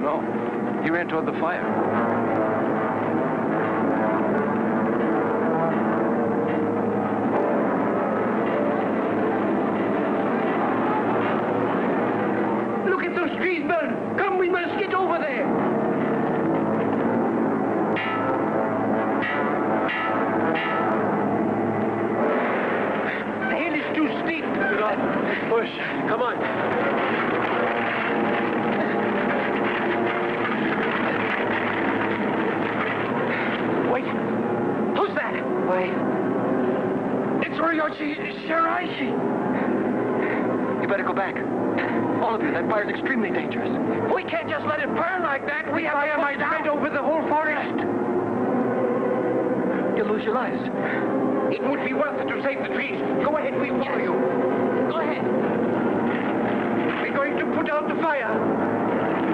know. He ran toward the fire. Look at those trees burn. Come, we must get over there. The hill is too steep. Get on. Push. Come on. Wait. Who's that? Why? It's Ryoichi Shiraishi. You better go back. All of you, that fire's extremely dangerous. We can't just let it burn like that. We have fire might spread over the whole forest. You'll lose your lives. It would be worth it to save the trees. Go ahead, we follow you. Go ahead. We're going to put out the fire.